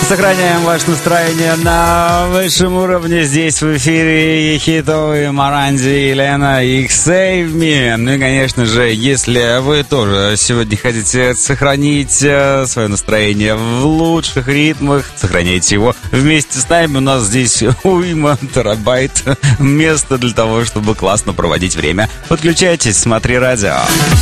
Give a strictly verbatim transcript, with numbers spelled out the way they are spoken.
Сохраняем ваше настроение на высшем уровне. Здесь в эфире хитовые Моранди и Лена и Save Me. Ну и, конечно же, если вы тоже сегодня хотите сохранить свое настроение в лучших ритмах, сохраняйте его вместе с нами. У нас здесь уйма терабайт места для того, чтобы классно проводить время. Подключайтесь, смотри радио.